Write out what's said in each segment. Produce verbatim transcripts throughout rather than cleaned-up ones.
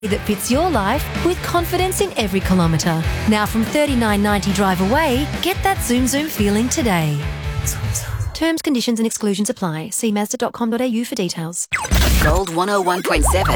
that fits your life with confidence in every kilometre. Now from thirty-nine ninety drive away, get that Zoom Zoom feeling today. Terms, conditions and exclusions apply. See mazda dot com dot a u for details. Gold one oh one point seven.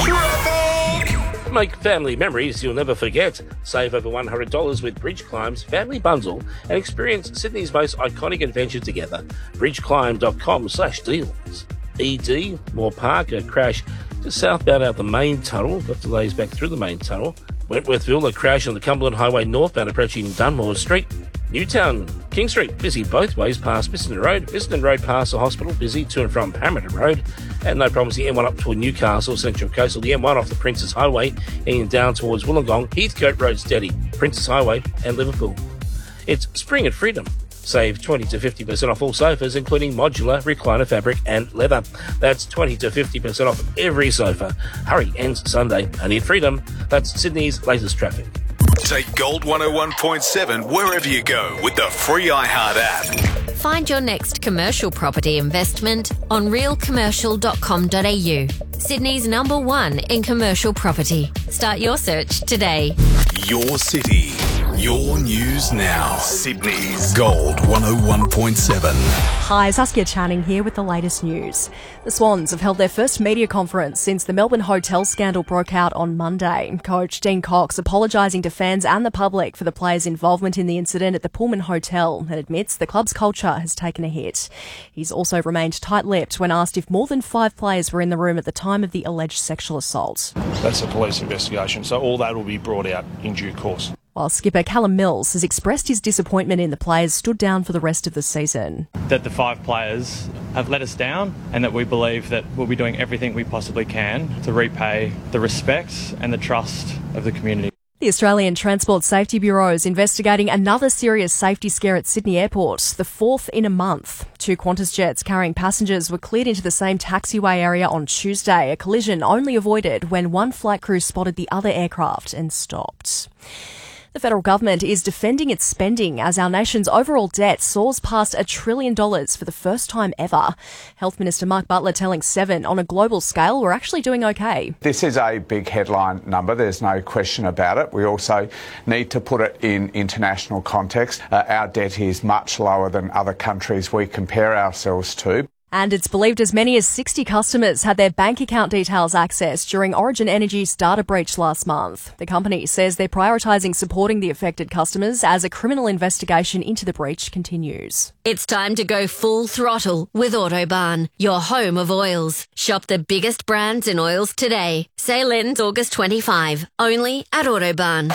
Make family memories you'll never forget. Save over one hundred dollars with Bridge Climb's Family Bundle and experience Sydney's most iconic adventure together. bridgeclimb dot com slash deals. E D, Moore Park, a crash just southbound out the main tunnel, got delays back through the main tunnel. Wentworthville, a crash on the Cumberland Highway northbound approaching Dunmore Street. Newtown, King Street, busy both ways past Bissenden Road. Bissenden Road past the hospital, busy to and from Parramatta Road. And no problems, the M one up toward Newcastle, Central Coastal. The M one off the Princes Highway, heading down towards Wollongong. Heathcote Road steady, Princes Highway and Liverpool. It's spring at Freedom. Save twenty to fifty percent off all sofas, including modular, recliner fabric and leather. That's twenty to fifty percent off every sofa. Hurry, ends Sunday. Only at Freedom. That's Sydney's latest traffic. Take Gold one oh one point seven wherever you go with the free iHeart app. Find your next commercial property investment on real commercial dot com dot a u. Sydney's number one in commercial property. Start your search today. Your city, your news now. Sydney's Gold one oh one point seven. Hi, Saskia Channing here with the latest news. The Swans have held their first media conference since the Melbourne hotel scandal broke out on Monday. Coach Dean Cox apologising to fans and the public for the players' involvement in the incident at the Pullman Hotel and admits the club's culture has taken a hit. He's also remained tight-lipped when asked if more than five players were in the room at the time of the alleged sexual assault. That's a police investigation, so all that will be brought out in due course. While skipper Callum Mills has expressed his disappointment in the players stood down for the rest of the season. That the five players have let us down and that we believe that we'll be doing everything we possibly can to repay the respect and the trust of the community. The Australian Transport Safety Bureau is investigating another serious safety scare at Sydney Airport, the fourth in a month. Two Qantas jets carrying passengers were cleared into the same taxiway area on Tuesday, a collision only avoided when one flight crew spotted the other aircraft and stopped. The federal government is defending its spending as our nation's overall debt soars past a trillion dollars for the first time ever. Health Minister Mark Butler telling Seven, on a global scale, we're actually doing okay. This is a big headline number, there's no question about it. We also need to put it in international context. Uh, our debt is much lower than other countries we compare ourselves to. And it's believed as many as sixty customers had their bank account details accessed during Origin Energy's data breach last month. The company says they're prioritising supporting the affected customers as a criminal investigation into the breach continues. It's time to go full throttle with Autobarn, your home of oils. Shop the biggest brands in oils today. Sale ends August twenty-fifth, only at Autobarn.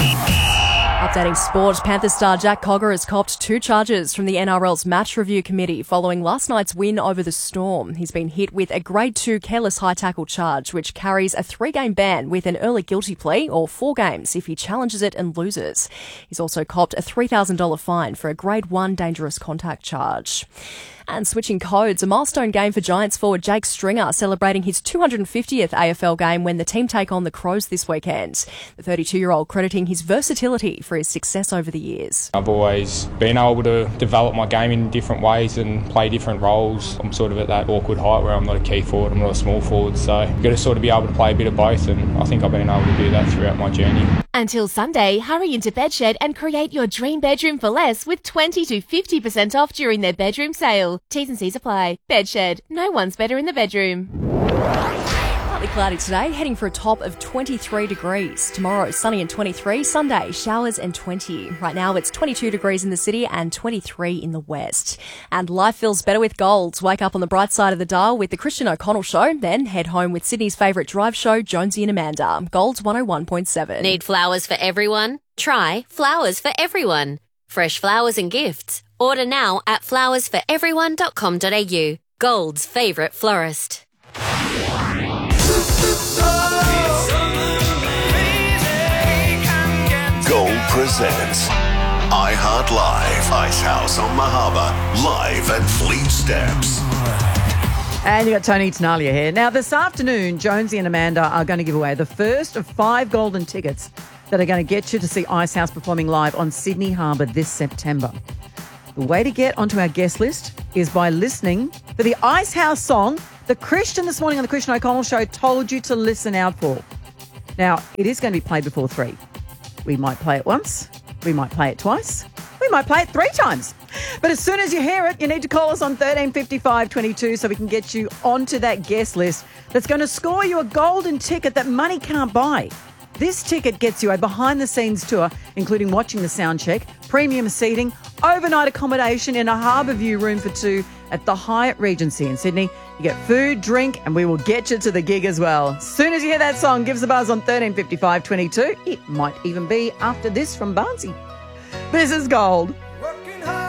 Updating sport, Panthers star Jack Cogger has copped two charges from the N R L's match review committee following last night's win over the Storm. He's been hit with a grade two careless high tackle charge, which carries a three-game ban with an early guilty plea or four games if he challenges it and loses. He's also copped a three thousand dollars fine for a grade one dangerous contact charge. And switching codes, a milestone game for Giants forward Jake Stringer celebrating his two hundred fiftieth A F L game when the team take on the Crows this weekend. The thirty-two-year-old crediting his versatility for his success over the years. I've always been able to develop my game in different ways and play different roles. I'm sort of at that awkward height where I'm not a key forward, I'm not a small forward, so you've got to sort of be able to play a bit of both, and I think I've been able to do that throughout my journey. Until Sunday, hurry into Bedshed and create your dream bedroom for less with twenty to fifty percent off during their bedroom sale. T's and C's apply. Bedshed. No one's better in the bedroom. Partly cloudy today, heading for a top of twenty-three degrees. Tomorrow, sunny and twenty-three. Sunday, showers and twenty. Right now, it's twenty-two degrees in the city and twenty-three in the west. And life feels better with Golds. Wake up on the bright side of the dial with the Christian O'Connell Show. Then head home with Sydney's favourite drive show, Jonesy and Amanda. Golds one oh one point seven. Need flowers for everyone? Try Flowers for Everyone. Fresh flowers and gifts. Order now at flowers for everyone dot com dot a u. Gold's favourite florist. Gold presents iHeart Live, Icehouse on Mahaba, live at Fleet Steps. And you've got Tony Tenalia here. Now, this afternoon, Jonesy and Amanda are going to give away the first of five golden tickets that are going to get you to see Icehouse performing live on Sydney Harbour this September. The way to get onto our guest list is by listening for the Icehouse song that Christian this morning on the Christian O'Connell Show told you to listen out for. Now, it is going to be played before three. We might play it once. We might play it twice. We might play it three times. But as soon as you hear it, you need to call us on thirteen fifty-five twenty-two so we can get you onto that guest list that's going to score you a golden ticket that money can't buy. This ticket gets you a behind-the-scenes tour, including watching the sound check, premium seating, overnight accommodation in a harbour view room for two at the Hyatt Regency in Sydney. You get food, drink, and we will get you to the gig as well. As soon as you hear that song, give us a buzz on thirteen fifty-five twenty-two. It might even be after this from Barnsey. This is Gold.